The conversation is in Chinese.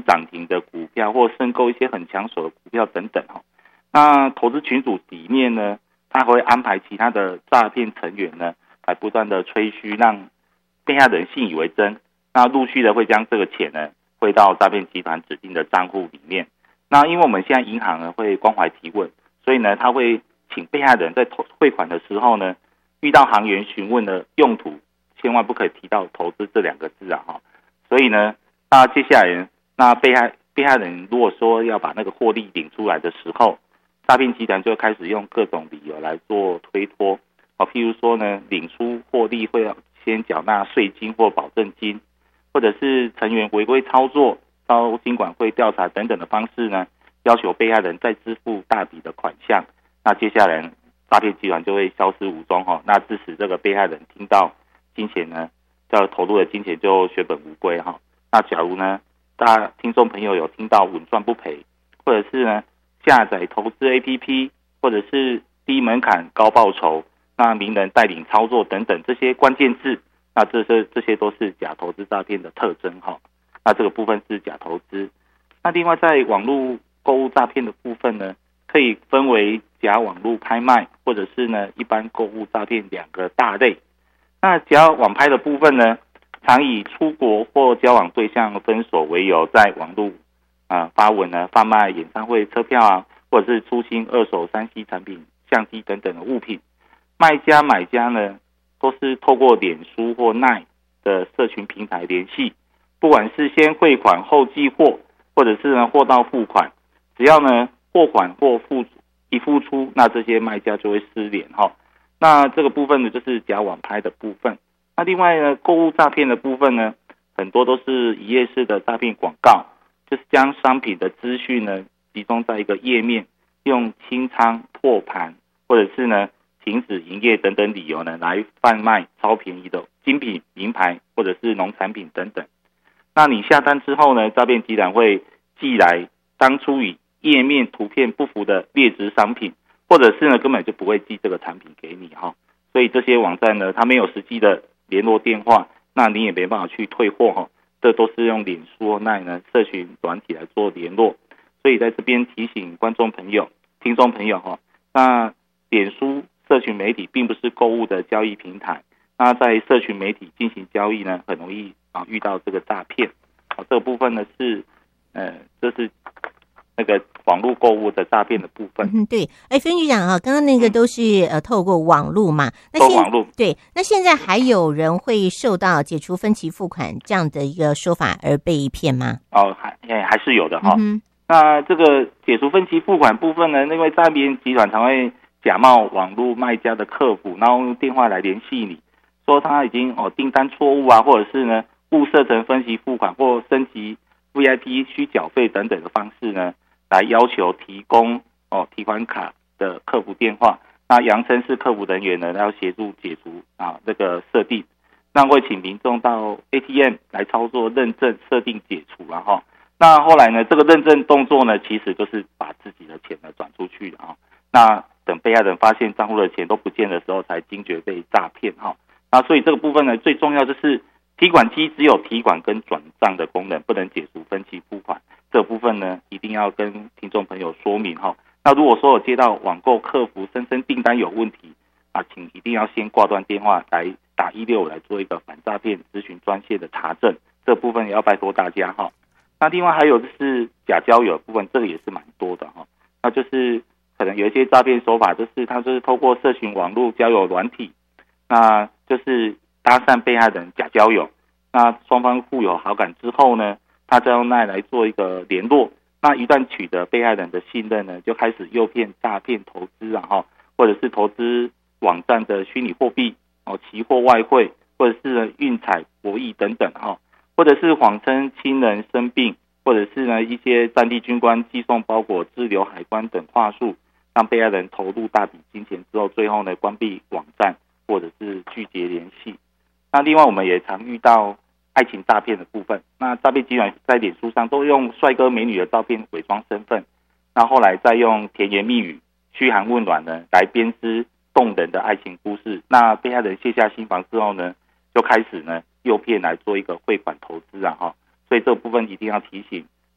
涨停的股票，或申购一些很抢手的股票等等那投资群组里面呢，他会安排其他的诈骗成员呢，来不断的吹嘘，让被害人信以为真。那陆续的会将这个钱呢汇到诈骗集团指定的账户里面。那因为我们现在银行呢会关怀提问，所以呢他会请被害人在汇款的时候呢，遇到行员询问的用途，千万不可以提到投资这2个字所以呢，那接下来那被害人如果说要把那个获利领出来的时候，诈骗集团就会开始用各种理由来做推脱譬如说呢，领出获利会先缴纳税金或保证金，或者是成员违规操作遭金管会调查等等的方式呢，要求被害人再支付大笔的款项。那接下来诈骗集团就会消失无踪那致使这个被害人听到金钱呢，要投入的金钱就血本无归那假如呢，大家听众朋友有听到稳赚不赔，或者是呢下载投资 APP， 或者是低门槛高报酬，那名人带领操作等等这些关键字，那这些都是假投资诈骗的特征那这个部分是假投资。那另外在网络购物诈骗的部分呢，可以分为假网络拍卖或者是呢一般购物诈骗2个大类。那假网拍的部分呢，常以出国或交往对象分手为由，在网络发文呢贩卖演唱会车票或者是出清二手3C 产品、相机等等的物品。卖家买家呢都是透过脸书或 LINE 的社群平台联系，不管是先汇款后寄货，或者是呢货到付款，只要呢货款或一付出，那这些卖家就会失联那这个部分呢就是假网拍的部分。那另外呢，购物诈骗的部分呢，很多都是一页式的诈骗广告，就是将商品的资讯呢集中在一个页面，用清仓、破盘或者是呢停止营业等等理由呢，来贩卖超便宜的精品、名牌或者是农产品等等。那你下单之后呢，诈骗集团会寄来当初与页面图片不符的劣质商品，或者是呢根本就不会寄这个产品给你所以这些网站呢，它没有实际的联络电话，那你也没办法去退货这都是用脸书或 LINE 呢社群软体来做联络。所以在这边提醒观众朋友、听众朋友那脸书社群媒体并不是购物的交易平台，那在社群媒体进行交易呢，很容易遇到这个诈骗这个部分呢是这是那个网络购物的诈骗的部分。 对，分局长刚刚那个都是透过网络嘛，那网络对，那现在还有人会受到解除分期付款这样的一个说法而被骗吗？ 还是有的那这个解除分期付款部分呢，因为诈骗集团常会假冒网络卖家的客服，然后用电话来联系你，说他已经订单错误或者是呢误设成分期付款或升级 VIP 需缴费等等的方式呢，来要求提供提款卡的客服电话，那扬称是客服人员呢要协助解除这个设定，那会请民众到 ATM 来操作认证设定解除那后来呢，这个认证动作呢，其实就是把自己的钱呢转出去那等被害人发现账户的钱都不见的时候，才惊觉被诈骗那所以这个部分呢，最重要就是提款机只有提款跟转账的功能，不能解除分期付款。这个部分呢，一定要跟听众朋友说明那如果说有接到网购客服声称订单有问题请一定要先挂断电话，来打165来做一个反诈骗咨询专线的查证。这个部分也要拜托大家那另外还有就是假交友的部分，这个也是蛮多的那就是可能有一些诈骗手法，就是他就是透过社群网络交友软体，那就是搭讪被害人假交友，那双方互有好感之后呢，他再用来做一个联络，那一旦取得被害人的信任呢，就开始诱骗诈骗投资或者是投资网站的虚拟货币期货外汇，或者是运彩博弈等等或者是谎称亲人生病，或者是呢一些战地军官寄送包裹滞留海关等话术，让被害人投入大笔金钱之后，最后呢关闭网站或者是拒绝联系。那另外我们也常遇到爱情诈骗的部分，那诈骗集团在脸书上都用帅哥美女的照片伪装身份，那后来再用甜言蜜语、嘘寒问暖呢来编织动人的爱情故事。那被害人卸下心防之后呢，就开始呢诱骗来做一个汇款投资所以这部分一定要提醒